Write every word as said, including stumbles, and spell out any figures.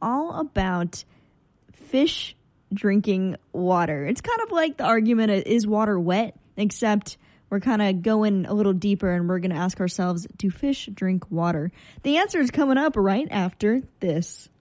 all about fish drinking water. It's kind of like the argument, is water wet? Except we're kind of going a little deeper and we're going to ask ourselves, do fish drink water? The answer is coming up right after this.